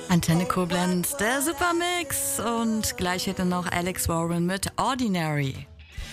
Antenne Koblenz, der Supermix und gleich hätte noch Alex Warren mit Ordinary.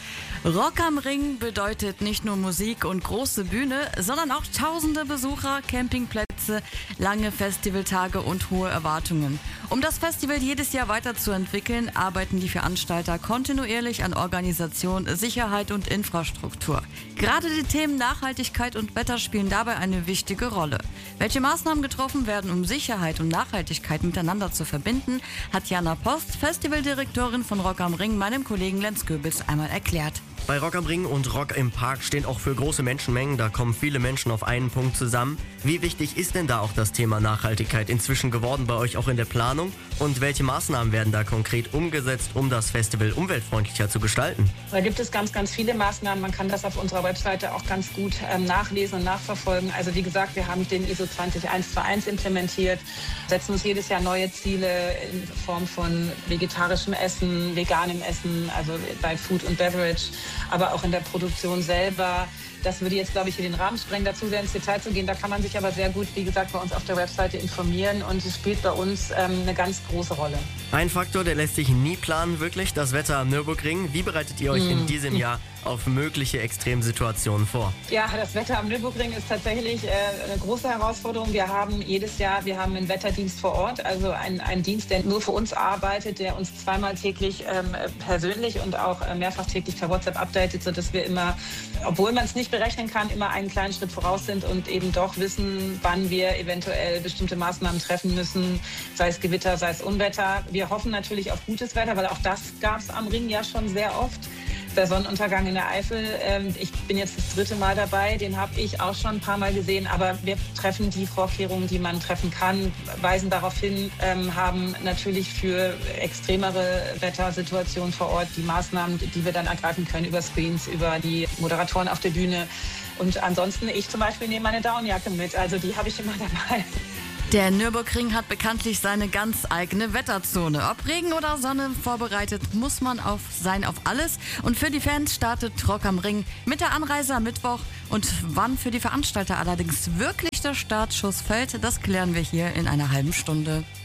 Rock am Ring bedeutet nicht nur Musik und große Bühne, sondern auch tausende Besucher, Campingplätze, lange Festivaltage und hohe Erwartungen. Um das Festival jedes Jahr weiterzuentwickeln, arbeiten die Veranstalter kontinuierlich an Organisation, Sicherheit und Infrastruktur. Gerade die Themen Nachhaltigkeit und Wetter spielen dabei eine wichtige Rolle. Welche Maßnahmen getroffen werden, um Sicherheit und Nachhaltigkeit miteinander zu verbinden, hat Jana Post, Festivaldirektorin von Rock am Ring, meinem Kollegen Lenz Goebels einmal erklärt. Bei Rock am Ring und Rock im Park stehen auch für große Menschenmengen, da kommen viele Menschen auf einen Punkt zusammen. Wie wichtig ist denn da auch das Thema Nachhaltigkeit inzwischen geworden bei euch auch in der Planung? Und welche Maßnahmen werden da konkret umgesetzt, um das Festival umweltfreundlicher zu gestalten? Da gibt es ganz, ganz viele Maßnahmen. Man kann das auf unserer Webseite auch ganz gut nachlesen und nachverfolgen. Also wie gesagt, wir haben den ISO 20121 implementiert, setzen uns jedes Jahr neue Ziele in Form von vegetarischem Essen, veganem Essen, also bei Food und Beverage, aber auch in der Produktion selber. Das würde jetzt, glaube ich, hier den Rahmen sprengen, dazu sehr ins Detail zu gehen. Da kann man sich aber sehr gut, wie gesagt, bei uns auf der Webseite informieren und es spielt bei uns eine ganz große Rolle. Ein Faktor, der lässt sich nie planen, wirklich, das Wetter am Nürburgring. Wie bereitet ihr euch in diesem Jahr auf mögliche Extremsituationen vor? Ja, das Wetter am Nürburgring ist tatsächlich eine große Herausforderung. Wir haben jedes Jahr einen Wetterdienst vor Ort, also einen Dienst, der nur für uns arbeitet, der uns zweimal täglich persönlich und auch mehrfach täglich per WhatsApp updatet, sodass wir immer, obwohl man es nicht berechnen kann, immer einen kleinen Schritt voraus sind und eben doch wissen, wann wir eventuell bestimmte Maßnahmen treffen müssen, sei es Gewitter, sei es Unwetter. Wir hoffen natürlich auf gutes Wetter, weil auch das gab es am Ring ja schon sehr oft. Der Sonnenuntergang in der Eifel, ich bin jetzt das 3. Mal dabei, den habe ich auch schon ein paar Mal gesehen, aber wir treffen die Vorkehrungen, die man treffen kann, weisen darauf hin, haben natürlich für extremere Wettersituationen vor Ort die Maßnahmen, die wir dann ergreifen können über Screens, über die Moderatoren auf der Bühne. Und ansonsten, ich zum Beispiel nehme meine Downjacke mit, also die habe ich immer dabei. Der Nürburgring hat bekanntlich seine ganz eigene Wetterzone. Ob Regen oder Sonne, vorbereitet muss man sein auf alles. Und für die Fans startet Rock am Ring mit der Anreise am Mittwoch. Und wann für die Veranstalter allerdings wirklich der Startschuss fällt, das klären wir hier in einer halben Stunde.